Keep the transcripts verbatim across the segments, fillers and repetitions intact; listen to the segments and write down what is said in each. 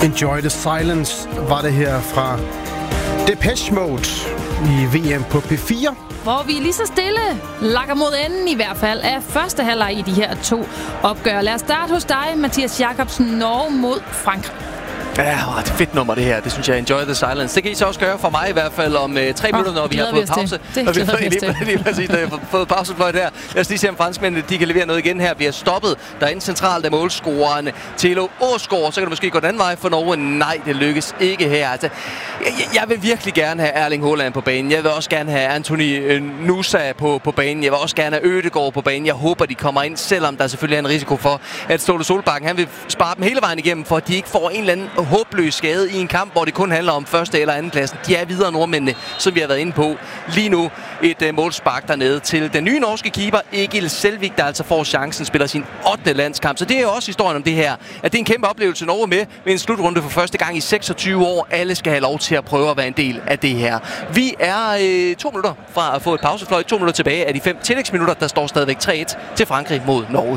Enjoy the Silence var det her fra Depeche Mode i V M på P fire. Hvor vi lige så stille lakker mod enden i hvert fald af første halvleg i de her to opgør. Lad os starte hos dig, Mathias Jakobsen, Norge mod Frankrig. Ja, det er et fedt nummer det her. Det synes jeg, Enjoy the Silence. Det kan I så også gøre for mig i hvert fald om uh, tre oh, minutter, når vi har fået pause. Det når vi har lige, lige præcis fået pausefløjt her. Lad os lige se, om franskmændene de kan levere noget igen her. Vi har stoppet derinde centralt af målscoreren Thilo Åsgaard. Så kan det måske gå den anden vej for Norge. Nej, det lykkes ikke her. Altså, jeg, jeg vil virkelig gerne have Erling Haaland på banen. Jeg vil også gerne have Anthony Nusa på, på banen. Jeg vil også gerne have Ødegaard på banen. Jeg håber, de kommer ind, selvom der selvfølgelig er en risiko for, at Ståle Solbakken han vil spare dem hele vejen igennem, for at de ikke får en eller anden håbløs skade i en kamp, hvor det kun handler om første eller anden pladsen. De er videre nordmændene, som vi har været inde på. Lige nu et uh, målspark dernede til den nye norske keeper, Egil Selvik, der altså får chancen, spiller sin ottende landskamp. Så det er jo også historien om det her, at det er en kæmpe oplevelse Norge med ved en slutrunde for første gang i seksogtyve år. Alle skal have lov til at prøve at være en del af det her. Vi er øh, to minutter fra at få et pausefløjt, to minutter tilbage af de fem tillægsminutter, der står stadigvæk tre et til Frankrig mod Norge.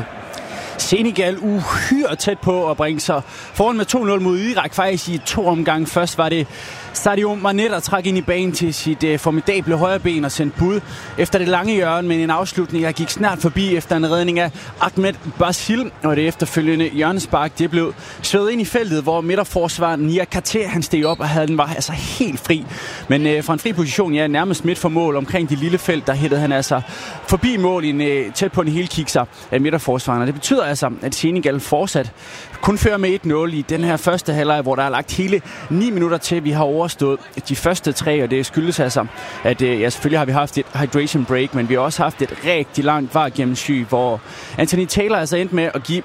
Senegal uhyre tæt på at bringe sig foran med to nul mod Irak faktisk i to omgange. Først var det Sadio Mane, der trak ind i banen til sit uh, formidable højre ben og sendte bud efter det lange hjørne, men en afslutning, der gik snart forbi efter en redning af Ahmed Basil, og det efterfølgende hjørnespark, det blev svødet ind i feltet, hvor midterforsvaren Nia Kate, han steg op og havde den var altså helt fri. Men uh, fra en fri position, ja, nærmest midt for mål omkring det lille felt, der hættede han altså forbi mål i en, uh, tæt på en hel kikser af midterforsvaren. Og det betyder altså, at Senegal fortsat kun fører med et nul i den her første halvleg, hvor der er lagt hele ni minutter til, vi har overstået de første tre, og det skyldes altså, at ja, selvfølgelig har vi haft et hydration break, men vi har også haft et rigtig langt var gennemsyn, hvor Anthony Taylor altså endte med at give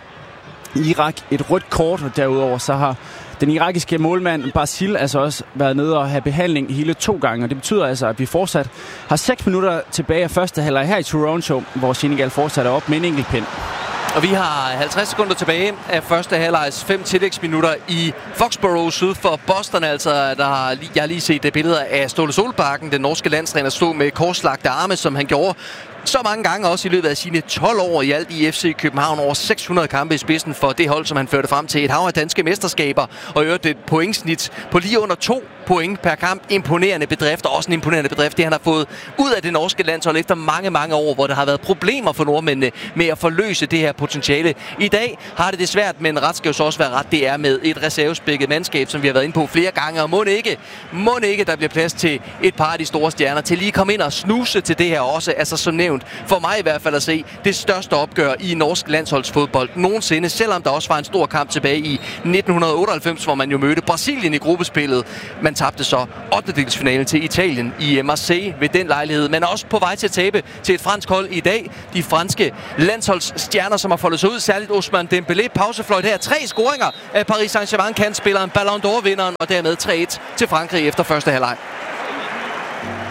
Irak et rødt kort, og derudover så har den irakiske målmand Basil altså også været nede og have behandling hele to gange, og det betyder altså, at vi fortsat har seks minutter tilbage af første halvleg her i Toronto, hvor Senegal fortsat er op med en enkelt pind. Og vi har halvtreds sekunder tilbage af første halvlegs fem tillægsminutter i Foxborough syd for Boston. Altså, der har jeg har lige set det billeder af Ståle Solbakken, den norske landstræner, stod med korslagte arme, som han gjorde så mange gange også i løbet af sine tolv år i alt i F C København. Over seks hundrede kampe i spidsen for det hold, som han førte frem til et hav af danske mesterskaber. Og øvrigt et pointsnit på lige under to point per kamp. Imponerende bedrift, og også en imponerende bedrift, det han har fået ud af det norske landshold efter mange, mange år, hvor der har været problemer for nordmændene med at forløse det her potentiale. I dag har det det svært, men ret skal jo så også være ret. Det er med et reservespækket mandskab, som vi har været inde på flere gange. Og må ikke, må ikke, der bliver plads til et par af de store stjerner til lige komme ind og snuse til det her også. Altså som nævnt, for mig i hvert fald at se det største opgør i norsk landsholdsfodbold nogensinde, selvom der også var en stor kamp tilbage i nitten otteoghalvfems, hvor man jo mødte Brasilien i gruppespillet. Man tabte så ottendedelsfinalen til Italien i Marseille ved den lejlighed, men også på vej til at tabe til et fransk hold i dag. De franske landsholdsstjerner, som har foldet sig ud, særligt Ousmane Dembélé, pausefløjt her. Tre scoringer af Paris Saint-Germain, kandspilleren, Ballon d'Or-vinderen, og dermed tre et til Frankrig efter første halvleg.